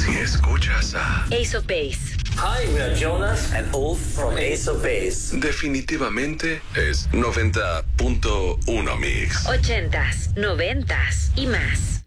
Si escuchas a Ace of Base. Hi, we are Jonas and Ulf from Ace of Base. definitivamente es 90.1 Mix. 80s, 90s y más.